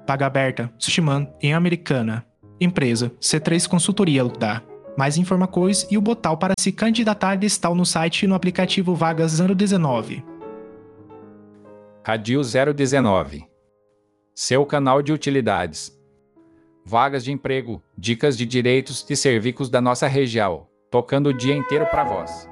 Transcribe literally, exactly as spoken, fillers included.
Vaga aberta, Sushiman, em Americana. Empresa, C três Consultoria dá. Mais informações e o botão para se candidatar está no site e no aplicativo Vagas zero dezenove. Radio zero dezenove. Seu canal de utilidades. Vagas de emprego, dicas de direitos e serviços da nossa região, tocando o dia inteiro para vós.